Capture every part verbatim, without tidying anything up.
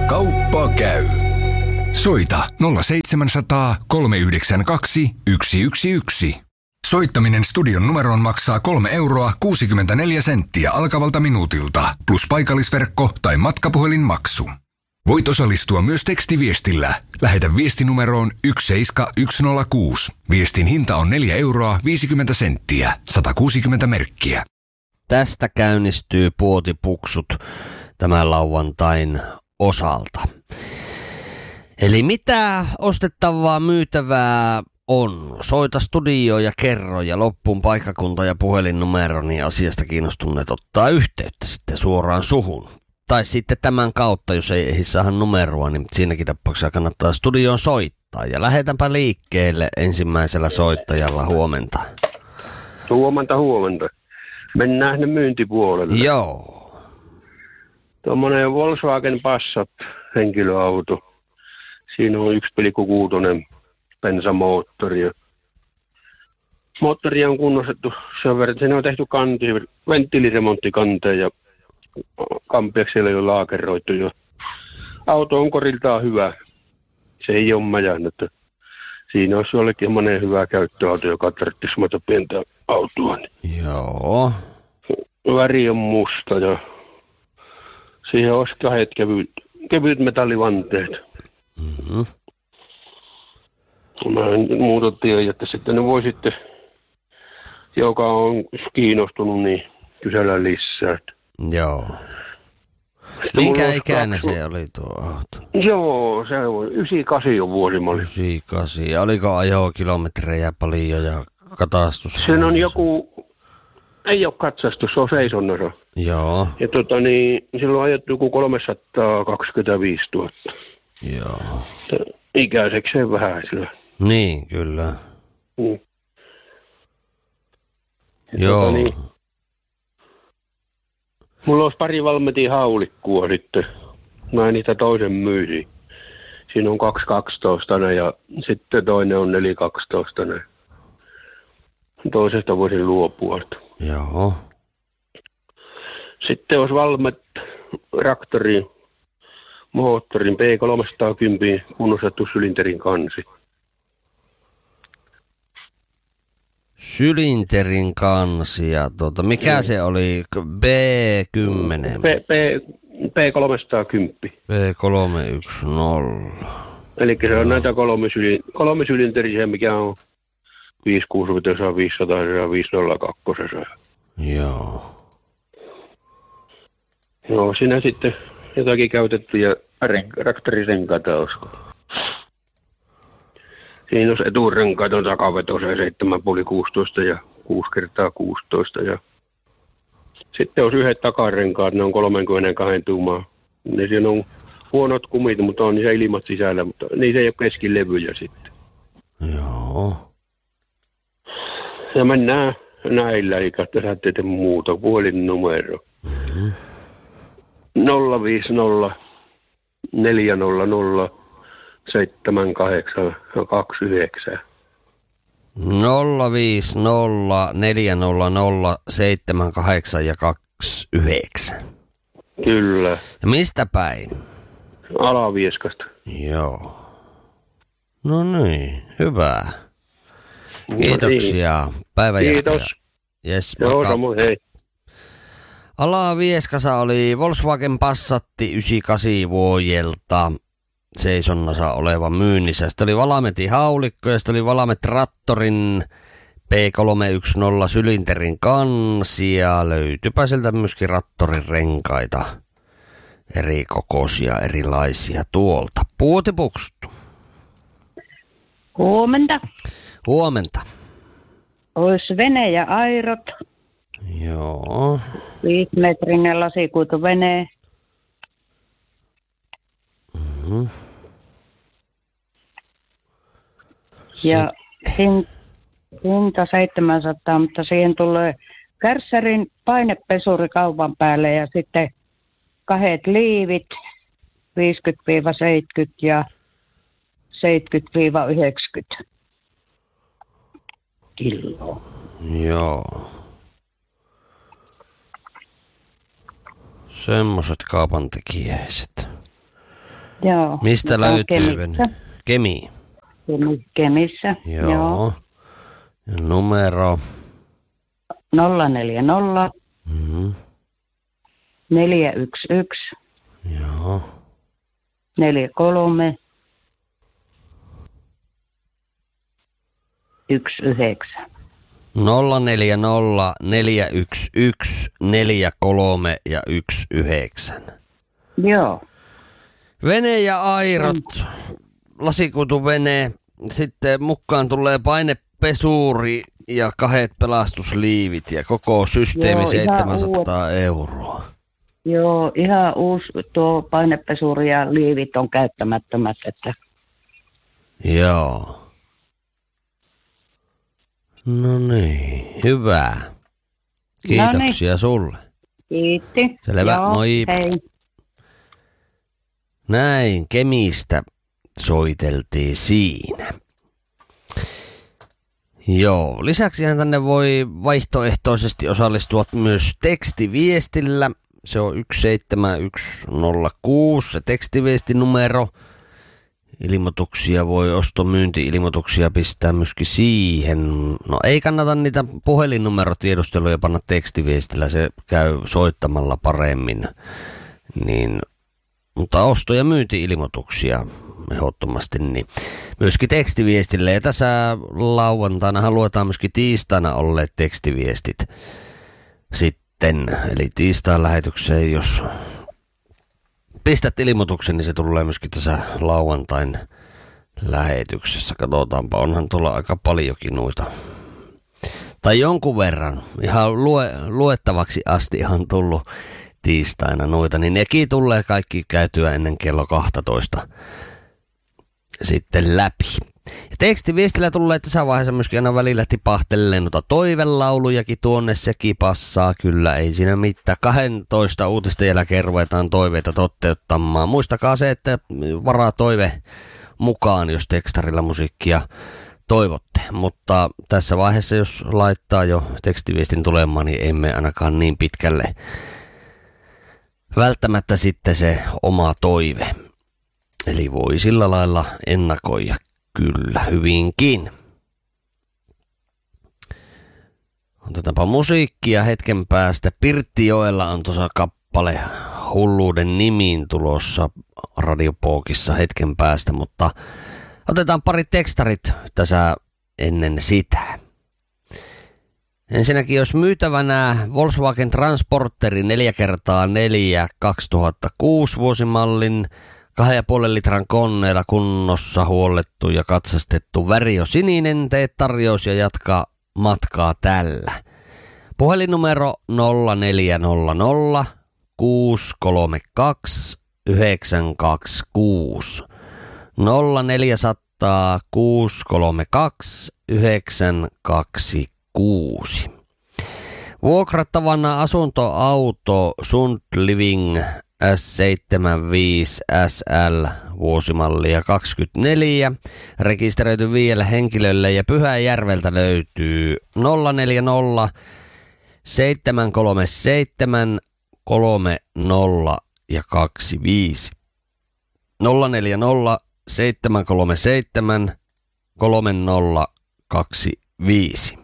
Kauppa käy. Soita nolla seitsemänsataa kolme yhdeksän kaksi yksi yksi yksi. Soittaminen studion numeroon maksaa kolme euroa kuusikymmentäneljä senttiä alkavalta minuutilta, plus paikallisverkko tai matkapuhelinmaksu. Voit osallistua myös tekstiviestillä. Lähetä viestinumeroon yksi seitsemän yksi nolla kuusi. Viestin hinta on neljä euroa viisikymmentä senttiä, sata kuusikymmentä merkkiä. Tästä käynnistyy puotipuksut tämän lauantain osalta. Eli mitä ostettavaa, myytävää on? Soita studioon ja kerro, ja loppuun paikkakunta ja puhelinnumero, niin asiasta kiinnostuneet ottaa yhteyttä sitten suoraan suhun. Tai sitten tämän kautta, jos ei ehdi saada numeroa, niin siinäkin tapauksessa kannattaa studioon soittaa. Ja lähdetäänpä liikkeelle ensimmäisellä soittajalla. Huomenta. Huomenta, huomenta. Mennään sinne myyntipuolelle. Joo. Tuommoinen Volkswagen Passat henkilöauto. Siinä on yksi pilkku kuusi bensamoottori. Moottori on kunnostettu sen verran, siinä on tehty kanti, venttiiliremonttikanteen ja kampiaksi siellä jo laakeroitu jo. Auto on koriltaan hyvä. Se ei ole majannut. Siinä olisi jollekin semmoinen hyvä käyttöauto, joka tarvitsisi semmoista pientä autoa. Joo. Väri on musta ja siihen olisi kahdet kevyt, kevyt metallivanteet. Mm-hmm. Mä en muuta tiedä, että sitten ne voi sitten, joka on kiinnostunut, niin kysellä lisää. Joo. Minkä ikäinen se oli tuo auto? Joo, se on yhdeksänkymmentäkahdeksan on vuosimalli. yhdeksänkymmentäkahdeksan. Ja oliko ajokilometrejä paljon ja katastus? Sen on joku, ei ole katsastus, se on seisonnassa. Joo. Ja tota niin, silloin on ajettu joku kolmesataakaksikymmentäviisituhatta. Joo. Ikäisekseen vähän sillä. Niin, kyllä. Mm. Joo. Tota niin, mulla olisi pari Valmetin haulikkua sitten. Mä niitä toisen myysin. Siinä on kaksi kaksitoista ja sitten toinen on neljä kaksitoista. Toisesta voisin luopua. Joo. Sitten olisi Valmet traktorin moottorin P kolmesataakymmentä kunnostettu sylinterin kansi. Sylinterin kansi ja tuota, mikä no. se oli? B kymmenen. P, P, P kolmesataakymmentä. B kolmesataayksitoista. Eli se on no. näitä kolme, sylin, kolme sylinterisiä, mikä on viisi kuusikymmentä, viisisataa ja viisi nolla kaksi. Joo. No siinä sitten jotakin käytettyjä traktorirenkaita olisiko. Siinä olisi eturenkaat on takavetoisia seitsemän puoli kuusitoista ja kuusi kertaa kuusitoista. Ja sitten olisi yhdet takarenkaat, ne on kolmekymmentäkaksi tuumaa. Ne siinä on huonot kumit, mutta on niissä ilmat sisällä, mutta niissä ei ole keskilevyjä sitten. Joo. Ja mennään näillä, eikä saatte te muuta, puhelinnumero. Mm-hmm. nolla viisi nolla neljä nolla nolla seitsemän kahdeksan kaksi yhdeksän. nolla viisi nolla neljä nolla nolla seitsemän kahdeksan ja kaksi yhdeksän. Kyllä. Ja mistä päin? Alavieskasta. Joo. No niin, hyvä. Kiitoksia. Päivän Kiitos. jatkoja. Yes, Joo, samoin, hei. Alavieskassa oli Volkswagen Passatti yhdeksänkymmentäkahdeksan vuodelta seisonnassa oleva myynnissä. Sitten oli Valmetin haulikko ja sitten oli Valmet traktorin P kolmesataayksitoista sylinterin kansi ja löytyypä sieltä myöskin traktorin renkaita. Eri kokoisia, erilaisia tuolta. Puotipukstu. Huomenta. Huomenta. Olisi vene ja airot. Joo. Viisimetrinen lasikuituvene. Mm-hmm. Ja hin, hinta seitsemänsataa, mutta siihen tulee kärssärin painepesuri kaupan päälle ja sitten kahdet liivit viisikymmentä seitsemänkymmentä ja seitsemänkymmentä yhdeksänkymmentä kiloa. Joo. Semmoset kaupantekijäiset. Joo. Mistä Mutta on löytyy vene? Kemissä. Kemi. Kemi- Kemissä. Joo. Joo. Ja numero. nolla neljä nolla Mm-hmm. neljä yksi yksi Joo. neljä kolme yksi yhdeksän. nolla neljä nolla neljä yksi yksi neljä kolme ja yksi yhdeksän. Joo. Vene ja airot, lasikutuvene, sitten mukaan tulee painepesuri ja kahdet pelastusliivit ja koko systeemi Joo, ihan seitsemänsataa euroa. Joo, ihan uusi tuo painepesuri ja liivit on käyttämättömät, että Joo. No niin, hyvä. Kiitoksia Noniin. sulle. kiitti. Selvä, Joo, moi. Hei. Näin Kemistä soiteltiin siinä. Joo, lisäksihän tänne voi vaihtoehtoisesti osallistua myös tekstiviestillä. Se on yksi seitsemän yksi nolla kuusi se tekstiviestinumero. Ilmoituksia voi ostomyynti-ilmoituksia pistää myöskin siihen. No ei kannata niitä puhelinnumerotiedusteluja panna tekstiviestillä, se käy soittamalla paremmin. Niin, mutta osto- ja myynti-ilmoituksia ehdottomasti niin. Myöskin tekstiviestille. Ja tässä lauantaina luetaan myöskin tiistaina olleet tekstiviestit sitten. Eli tiistain lähetykseen, jos pistät ilmoituksen, niin se tulee myöskin tässä lauantain lähetyksessä. Katsotaanpa, onhan tuolla aika paljonkin noita. Tai jonkun verran. Ihan lue, luettavaksi asti ihan tullut tiistaina noita. Niin nekin tulee kaikki käytyä ennen kello kaksitoista sitten läpi. Ja tekstiviestillä tulee tässä vaiheessa myöskin aina välillä tipahtelleen noita toivelaulujakin tuonne, sekin passaa kyllä, ei siinä mitään. kahdentoista uutisten jälkeen ruvetaan toiveita toteuttamaan. Muistakaa se, että varaa toive mukaan, jos tekstarilla musiikkia toivotte. Mutta tässä vaiheessa, jos laittaa jo tekstiviestin tulemaan, niin emme ainakaan niin pitkälle välttämättä sitten se oma toive. Eli voi sillä lailla ennakoida kyllä hyvinkin. Otetaanpa musiikkia hetken päästä. Pirttijoella on tuossa kappale Hulluuden nimiin tulossa Radiopookissa hetken päästä, mutta otetaan pari tekstarit tässä ennen sitä. Ensinnäkin jos myytävänä Volkswagen Transporteri neljä kertaa neljä kaksituhattakuusi vuosimallin kahden ja puolen litran koneella kunnossa huollettu ja katsastettu väri on sininen, tee tarjous ja jatka matkaa tällä. Puhelinnumero nolla neljä nolla nolla kuusi kolme kaksi yhdeksän kaksi kuusi nolla neljä nolla nolla kuusi kolme kaksi yhdeksän kaksi kuusi. Vuokrattavana asuntoauto Sund Living S seitsemänkymmentäviisi S L vuosimallia kaksikymmentäneljä. Rekisteröity vielä henkilölle ja Pyhäjärveltä löytyy nolla neljä nolla seitsemän kolme seitsemän kolme nolla ja kaksikymmentäviisi. nolla neljä nolla seitsemän kolme seitsemän kolme nolla kaksikymmentäviisi.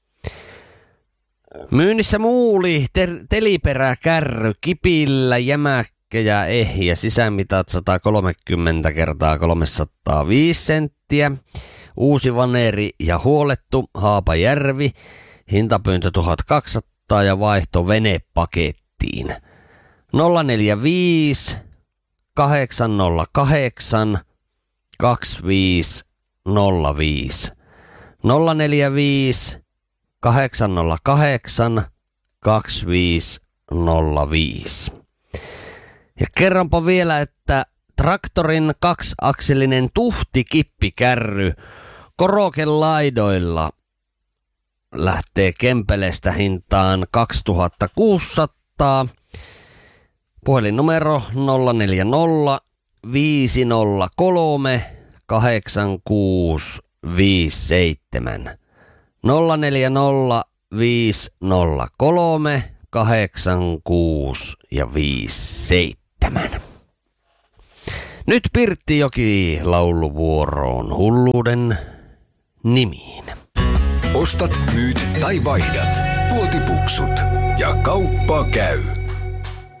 Myynnissä muuli, ter- teliperäkärry, kipillä, jämäkkä ja ehjä, sisämitat sata kolmekymmentä kertaa kolmesataaviisi senttiä. Uusi vaneeri ja huolettu, Haapajärvi, hintapyyntö tuhatkaksisataa ja vaihto venepakettiin. nolla neljä viisi kahdeksan nolla kahdeksan kaksi viisi nolla viisi nolla neljä viisi kahdeksan nolla kahdeksan kaksi viisi nolla viisi. Ja kerronpa vielä, että traktorin kaksiakselinen tuhtikippikärry korokelaidoilla lähtee Kempelestä hintaan kaksituhattakuusisataa. Puhelinnumero nolla neljä nolla viisi nolla kolme kahdeksan kuusi viisi seitsemän. nolla neljä nolla viisi nolla kolme kahdeksan kuusi ja viisi seitsemän. Nyt Pirttijoki lauluvuoroon hulluuden nimiin. Ostat, myyt tai vaihdat. Puotipuksut. Ja kauppa käy.